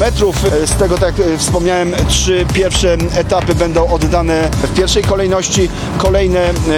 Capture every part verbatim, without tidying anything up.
kilometrów. Z tego, tak jak wspomniałem, trzy pierwsze etapy będą oddane w pierwszej kolejności. Kolejne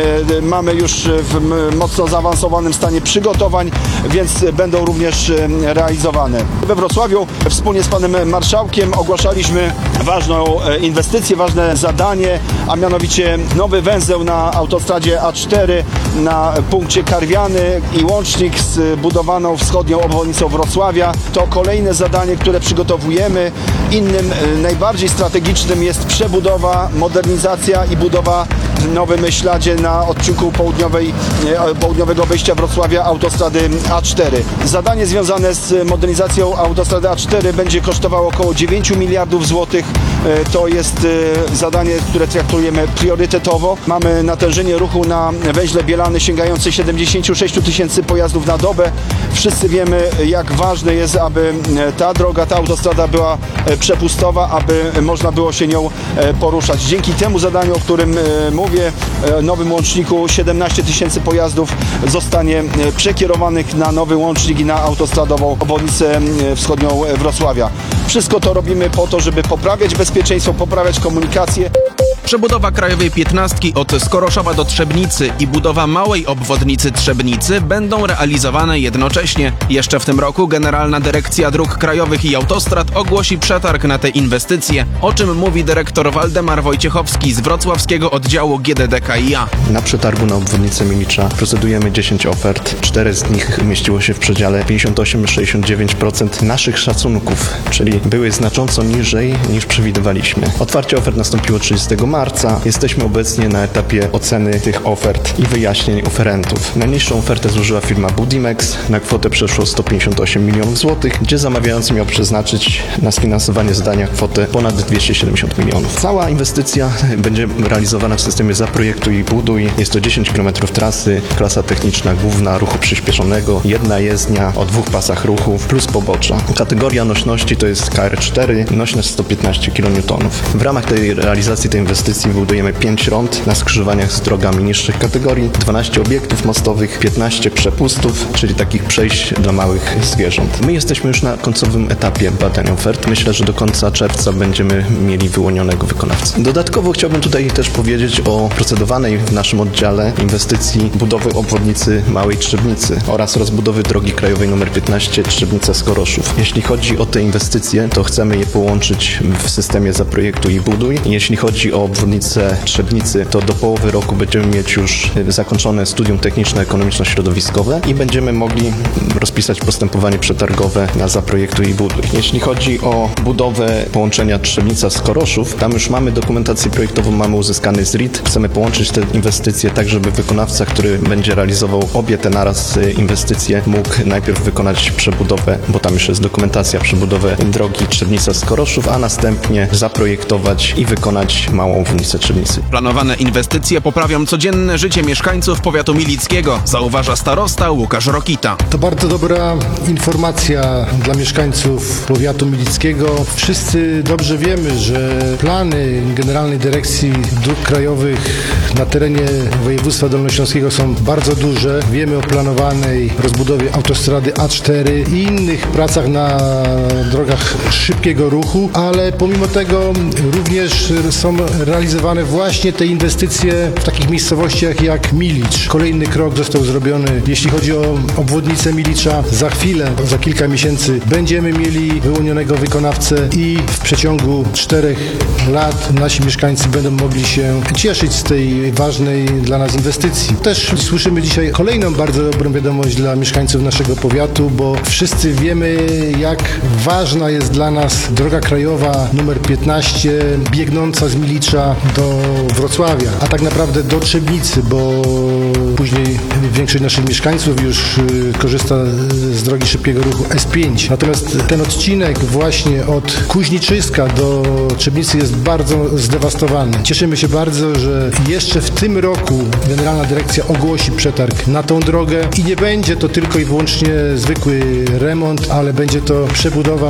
mamy już w mocno zaawansowanym stanie przygotowań, więc będą również realizowane. We Wrocławiu wspólnie z panem marszałkiem ogłaszaliśmy ważną inwestycję, ważne zadanie, a mianowicie nowy węzeł na autostradzie A cztery na punkcie Karwiany i łącznik z budowaną wschodnią obwodnicą Wrocławia. To kolejne zadanie, które przygotowujemy. Innym, najbardziej strategicznym jest przebudowa, modernizacja i budowa w nowym śladzie na odcinku południowej, południowego wejścia Wrocławia autostrady A cztery. Zadanie związane z modernizacją autostrady A cztery będzie kosztowało około dziewięć miliardów złotych. To jest zadanie, które traktujemy priorytetowo. Mamy natężenie ruchu na węźle Bielany sięgające siedemdziesiąt sześć tysięcy pojazdów na dobę. Wszyscy wiemy, jak ważne jest, aby ta droga, ta autostrada była przepustowa, aby można było się nią poruszać. Dzięki temu zadaniu, o którym mówię, nowym łączniku, siedemnaście tysięcy pojazdów zostanie przekierowanych na nowy łącznik i na autostradową obwodnicę wschodnią Wrocławia. Wszystko to robimy po to, żeby poprawiać bezpieczeństwo, poprawiać komunikację. Przebudowa Krajowej piętnastki od Skoroszowa do Trzebnicy i budowa małej obwodnicy Trzebnicy będą realizowane jednocześnie. Jeszcze w tym roku Generalna Dyrekcja Dróg Krajowych i Autostrad ogłosi przetarg na te inwestycje, o czym mówi dyrektor Waldemar Wojciechowski z wrocławskiego oddziału G D D K i A. Na przetargu na obwodnicę Milicza procedujemy dziesięć ofert. Cztery z nich mieściło się w przedziale pięćdziesiąt osiem do sześćdziesięciu dziewięciu procent naszych szacunków, czyli były znacząco niżej niż przewidywaliśmy. Otwarcie ofert nastąpiło trzydziestego marca. Jesteśmy obecnie na etapie oceny tych ofert i wyjaśnień oferentów. Najniższą ofertę złożyła firma Budimex na kwotę przeszło sto pięćdziesiąt osiem milionów złotych, gdzie zamawiający miał przeznaczyć na sfinansowanie zadania kwotę ponad dwieście siedemdziesiąt milionów. Cała inwestycja będzie realizowana w systemie Zaprojektuj i Buduj. Jest to dziesięć kilometrów trasy, klasa techniczna główna ruchu przyspieszonego, jedna jezdnia o dwóch pasach ruchu plus pobocza. Kategoria nośności to jest K R cztery, nośność sto piętnaście kilonewtonów. W ramach tej realizacji tej inwestycji budujemy pięć rond na skrzyżowaniach z drogami niższych kategorii, dwanaście obiektów mostowych, piętnaście przepustów, czyli takich przejść dla małych zwierząt. My jesteśmy już na końcowym etapie badań ofert. Myślę, że do końca czerwca będziemy mieli wyłonionego wykonawcę. Dodatkowo chciałbym tutaj też powiedzieć o procedowanej w naszym oddziale inwestycji budowy obwodnicy Małej Trzebnicy oraz rozbudowy drogi krajowej nr piętnaście Trzebnica-Skoroszów. Jeśli chodzi o te inwestycje, to chcemy je połączyć w systemie Zaprojektuj i Buduj. Jeśli chodzi o obwodnicę Trzebnicy, to do połowy roku będziemy mieć już zakończone studium techniczno-ekonomiczno-środowiskowe i będziemy mogli rozpisać postępowanie przetargowe na Zaprojektuj i Buduj. Jeśli chodzi o budowę połączenia Trzebnica-Skoroszów, tam już mamy dokumentację projektową, mamy uzyskany Z R I T. Chcemy połączyć te inwestycje tak, żeby wykonawca, który będzie realizował obie te naraz inwestycje, mógł najpierw wykonać przebudowę, bo tam już jest dokumentacja, przebudowę drogi Trzebnica-Skoroszów, a następnie zaprojektować i wykonać małą obwodnicę Trzebnicy. Planowane inwestycje poprawią codzienne życie mieszkańców powiatu milickiego, zauważa starosta Łukasz Rokita. To bardzo dobra informacja dla mieszkańców powiatu milickiego. Wszyscy dobrze wiemy, że plany Generalnej Dyrekcji Dróg Krajowych na terenie województwa dolnośląskiego są bardzo duże. Wiemy o planowanej rozbudowie autostrady A cztery i innych pracach na drogach szybkiego ruchu, ale pomimo tego również są realizowane właśnie te inwestycje w takich miejscowościach jak Milicz. Kolejny krok został zrobiony, jeśli chodzi o obwodnicę Milicza. Za chwilę, za kilka miesięcy będziemy mieli wyłonionego wykonawcę i w przeciągu czterech lat nasi mieszkańcy będą mogli się cieszyć z tej ważnej dla nas inwestycji. Też słyszymy dzisiaj kolejną bardzo dobrą wiadomość dla mieszkańców naszego powiatu, bo wszyscy wiemy, jak ważna jest dla nas droga krajowa numer piętnaście, biegnąca z Milicza do Wrocławia, a tak naprawdę do Trzebnicy, bo później większość naszych mieszkańców już korzysta z drogi szybkiego ruchu S pięć. Natomiast ten odcinek właśnie od Kuźniczyska do Trzebnicy jest bardzo zdewastowany. Cieszymy się bardzo, że jeszcze w tym roku Generalna Dyrekcja ogłosi przetarg na tą drogę i nie będzie to tylko i wyłącznie zwykły remont, ale będzie to przebudowa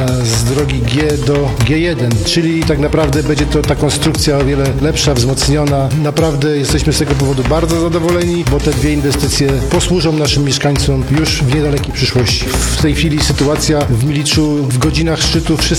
z drogi G do G jeden, czyli tak naprawdę będzie to ta konstrukcja o wiele lepsza, wzmocniona. Naprawdę jesteśmy z tego powodu bardzo zadowoleni, bo te dwie inwestycje posłużą naszym mieszkańcom już w niedalekiej przyszłości. W tej chwili sytuacja w Miliczu w godzinach szczytu wszyscy